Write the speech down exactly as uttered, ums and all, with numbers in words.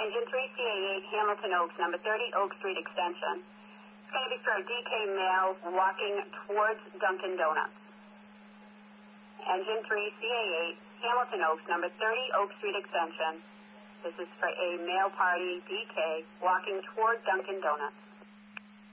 Engine three C A eight, Hamilton Oaks, number thirty Oak Street Extension. It's going to be for a D K male walking towards Dunkin' Donuts. Engine three C A eight, Hamilton Oaks, number thirty Oak Street Extension. This is for a male party D K walking toward Dunkin' Donuts.